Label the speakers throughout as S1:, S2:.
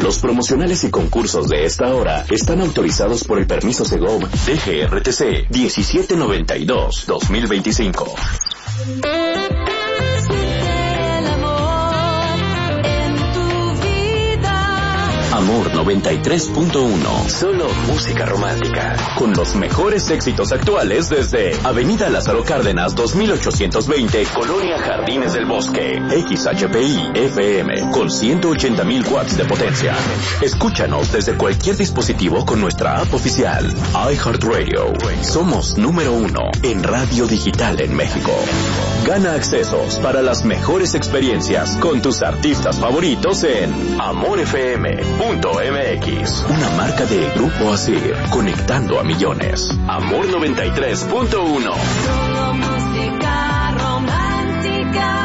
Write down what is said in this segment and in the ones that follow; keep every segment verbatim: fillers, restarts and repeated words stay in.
S1: Los promocionales y concursos de esta hora están autorizados por el permiso Segov D G R T C diecisiete noventa y dos guión dos mil veinticinco. Amor noventa y tres punto uno. Solo música romántica. Con los mejores éxitos actuales desde Avenida Lázaro Cárdenas dos mil ochocientos veinte, Colonia Jardines del Bosque. X H P I F M con ciento ochenta mil watts de potencia. Escúchanos desde cualquier dispositivo con nuestra app oficial. iHeartRadio. Somos número uno en radio digital en México. Gana accesos para las mejores experiencias con tus artistas favoritos en amor f m punto m x. Una marca de Grupo Asir, conectando a millones. Amor noventa y tres punto uno.
S2: Solo música romántica.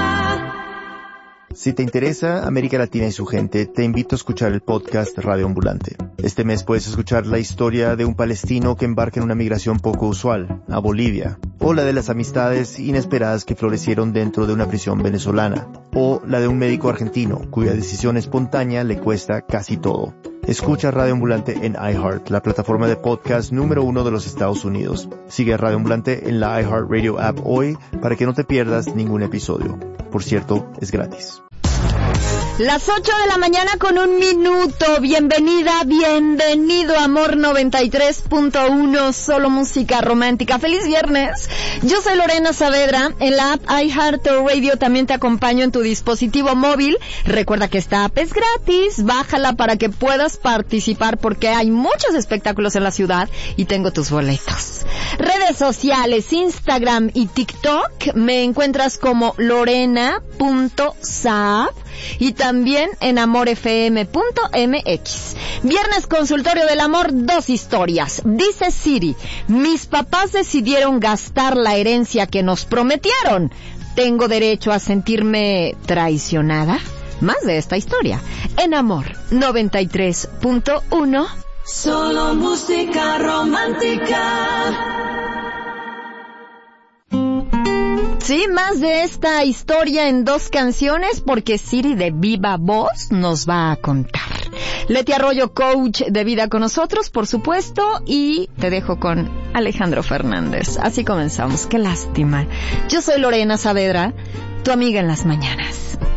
S3: Si te interesa América Latina y su gente, te invito a escuchar el podcast Radio Ambulante. Este mes puedes escuchar la historia de un palestino que embarca en una migración poco usual, a Bolivia, o la de las amistades inesperadas que florecieron dentro de una prisión venezolana, o la de un médico argentino cuya decisión espontánea le cuesta casi todo. Escucha Radio Ambulante en iHeart, la plataforma de podcast número uno de los Estados Unidos. Sigue a Radio Ambulante en la iHeartRadio app hoy para que no te pierdas ningún episodio. Por cierto, es gratis.
S4: Las ocho de la mañana con un minuto. Bienvenida, bienvenido a Amor noventa y tres punto uno, solo música romántica. ¡Feliz viernes! Yo soy Lorena Saavedra. En la app iHeartRadio también te acompaño en tu dispositivo móvil. Recuerda que esta app es gratis. Bájala para que puedas participar porque hay muchos espectáculos en la ciudad y tengo tus boletos. Redes sociales, Instagram y TikTok. Me encuentras como lorena punto saab. Y también en amor f m punto m x. Viernes Consultorio del Amor, dos historias. Dice Siri: mis papás decidieron gastar la herencia que nos prometieron. ¿Tengo derecho a sentirme traicionada? Más de esta historia en Amor noventa y tres punto uno.
S2: Solo música romántica.
S4: Sí, más de esta historia en dos canciones porque Siri de viva voz nos va a contar. Leti Arroyo, coach de vida con nosotros, por supuesto, y te dejo con Alejandro Fernández. Así comenzamos, qué lástima. Yo soy Lorena Saavedra, tu amiga en las mañanas.